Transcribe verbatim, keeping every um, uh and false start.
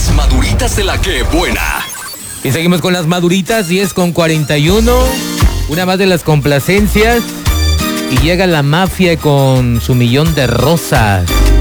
Las maduritas de la que buena. Y seguimos con las maduritas, diez con cuarenta y uno. Una más de las complacencias. Y llega la mafia con su millón de rosas.